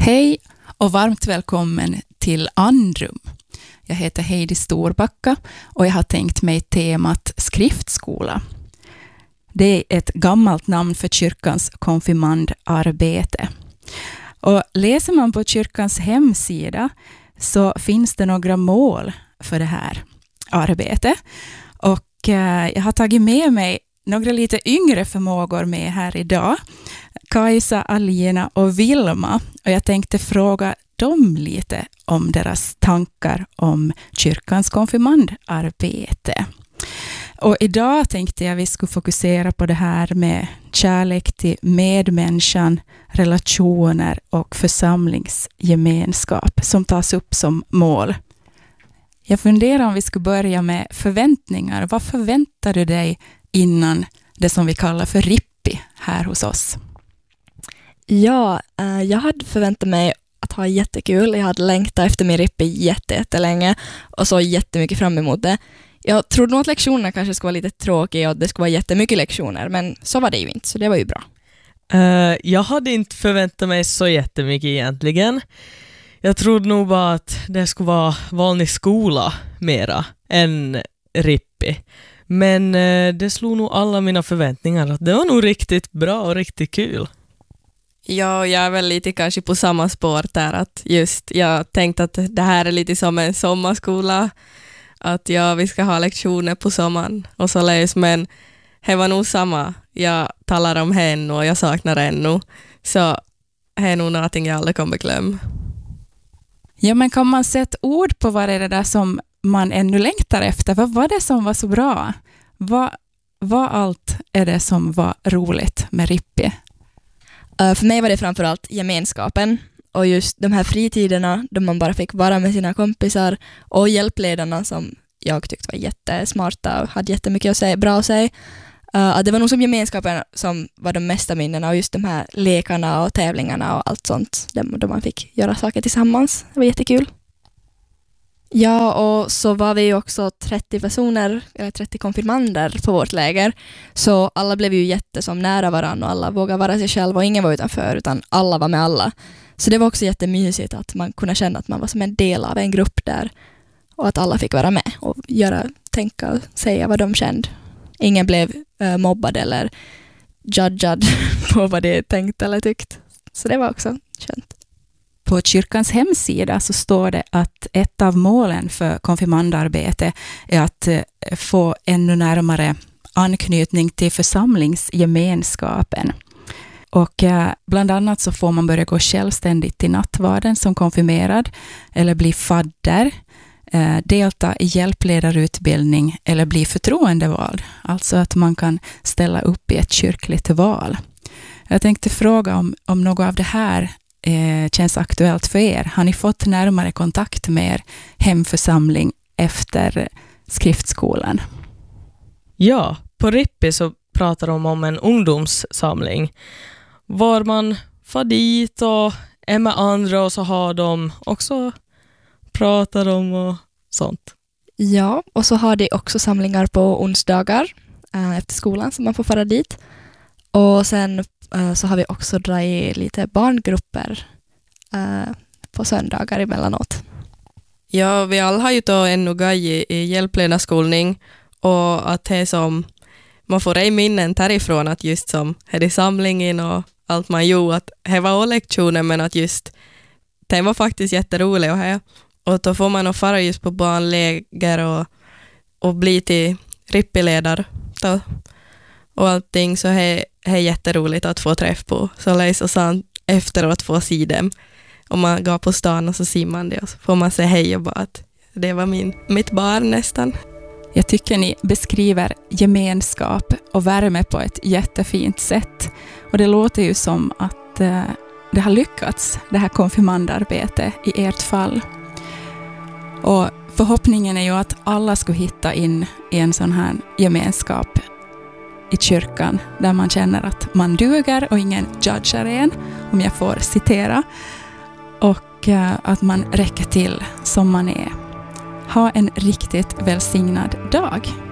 Hej och varmt välkommen till Andrum. Jag heter Heidi Storbacka och jag har tänkt mig temat skriftskola. Det är ett gammalt namn för kyrkans konfirmandarbete. Och läser man på kyrkans hemsida så finns det några mål för det här arbetet. Och jag har tagit med mig några lite yngre förmågor med här idag. Kajsa, Alina och Vilma. Och jag tänkte fråga dem lite om deras tankar om kyrkans konfirmandarbete. Och idag tänkte jag vi skulle fokusera på det här med kärlek till medmänniskan, relationer och församlingsgemenskap som tas upp som mål. Jag funderar om vi skulle börja med förväntningar. Vad förväntar du dig innan det som vi kallar för Rippi här hos oss? Ja, jag hade förväntat mig att ha jättekul. Jag hade längtat efter min Rippi jättelänge och så jättemycket fram emot det. Jag trodde nog att lektionerna kanske skulle vara lite tråkiga och det skulle vara jättemycket lektioner, men så var det ju inte, så det var ju bra. Jag hade inte förväntat mig så jättemycket egentligen. Jag trodde nog bara att det skulle vara vanlig skola mera än Rippi. Men det slog nog alla mina förväntningar att det var nog riktigt bra och riktigt kul. Ja, jag är väl lite kanske på samma spår där, att just jag tänkte att det här är lite som en sommarskola, att vi ska ha lektioner på sommaren och så läs, men det var nog samma. Jag talar om henne och jag saknar henne, så det är nog någonting jag aldrig kommer glömma. Ja, men kan man sätta ord på vad är det där som man ännu längtar efter? Vad var det som var så bra? Vad allt är det som var roligt med Rippi? För mig var det framförallt gemenskapen och just de här fritiderna då man bara fick vara med sina kompisar och hjälpledarna som jag tyckte var jättesmarta och hade jättemycket att säga, bra att säga. Det var nog som gemenskapen som var de mesta minnena och just de här lekarna och tävlingarna och allt sånt då man fick göra saker tillsammans. Det var jättekul. Ja, och så var vi också 30 personer, eller 30 konfirmander på vårt läger. Så alla blev ju som nära varandra och alla vågade vara sig själva och ingen var utanför utan alla var med alla. Så det var också jättemysigt att man kunde känna att man var som en del av en grupp där och att alla fick vara med och tänka och säga vad de kände. Ingen blev mobbad eller judgad på vad de tänkte eller tyckte. Så det var också skönt. På kyrkans hemsida så står det att ett av målen för konfirmandarbete är att få ännu närmare anknytning till församlingsgemenskapen. Och bland annat så får man börja gå självständigt till nattvarden som konfirmerad eller bli fadder, delta i hjälpledarutbildning eller bli förtroendevald. Alltså att man kan ställa upp i ett kyrkligt val. Jag tänkte fråga om något av det här känns aktuellt för er. Har ni fått närmare kontakt med er hemförsamling efter skriftskolan? Ja, på Rippi så pratar de om en ungdomssamling var man får dit och är med andra och så har de också pratar om och sånt. Ja, och så har de också samlingar på onsdagar efter skolan så man får fara dit. Och sen så har vi också dragit lite barngrupper på söndagar emellanåt. Ja, vi alla har ju då ännu gått i hjälpledarskolning och att det som man får i minnen därifrån att just som här i samlingen och allt man gjorde att det var lektioner men att just det var faktiskt jätteroligt och då får man fara just på barnläger och bli till Rippi-ledare då. Och allting så är jätteroligt att få träff på. Så läser sen efteråt få se dem. Om man går på stan och så ser man det och så får man säga hej och bara att det var mitt barn nästan. Jag tycker ni beskriver gemenskap och värme på ett jättefint sätt. Och det låter ju som att det har lyckats, det här konfirmandarbetet i ert fall. Och förhoppningen är ju att alla ska hitta in i en sån här gemenskap i kyrkan där man känner att man duger och ingen judgar en, om jag får citera, och att man räcker till som man är. Ha en riktigt välsignad dag!